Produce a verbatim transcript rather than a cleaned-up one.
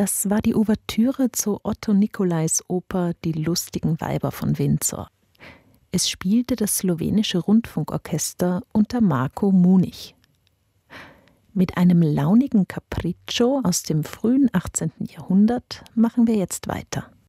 Das war die Ouvertüre zur Otto Nicolais Oper Die lustigen Weiber von Windsor. Es spielte das slowenische Rundfunkorchester unter Marko Munich. Mit einem launigen Capriccio aus dem frühen achtzehnten Jahrhundert machen wir jetzt weiter.